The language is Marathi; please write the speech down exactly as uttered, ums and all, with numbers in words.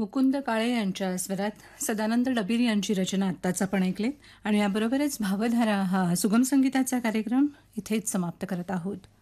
मुकुंद काळे यांच्या स्वरात सदानंद डबीर यांची रचना आत्ताच आपण ऐकलीत आणि याबरोबरच भावधारा हा सुगम संगीताचा कार्यक्रम इथेच समाप्त करत आहोत.